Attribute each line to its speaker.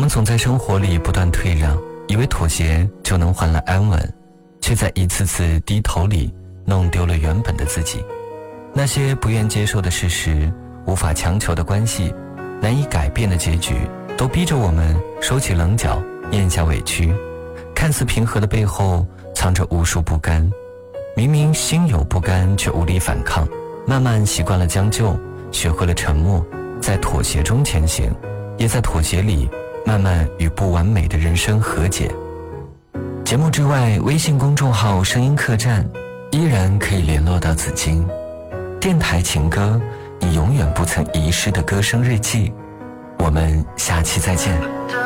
Speaker 1: 们总在生活里不断退让，以为妥协就能换来安稳，却在一次次低头里弄丢了原本的自己。那些不愿接受的事实，无法强求的关系，难以改变的结局，都逼着我们收起棱角，咽下委屈。看似平和的背后藏着无数不甘，明明心有不甘，却无力反抗。慢慢习惯了将就，学会了沉默，在妥协中前行，也在妥协里慢慢与不完美的人生和解。节目之外，微信公众号声音客栈依然可以联络到紫金。电台情歌，你永远不曾遗失的歌声日记。我们下期再见。